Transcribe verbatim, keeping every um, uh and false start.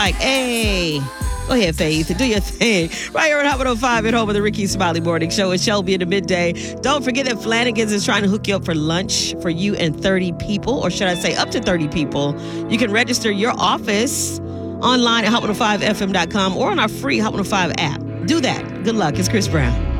like, hey, go ahead, Faith, do your thing. Right here on Hot one oh five at home with the Ricky Smiley Morning Show. It's Shelby in the midday. Don't forget that Flanagan's is trying to hook you up for lunch for you and thirty people, or should I say up to thirty people. You can register your office online at hot one oh five f m dot com or on our free Hot one oh five app. Do that. Good luck. It's Chris Brown.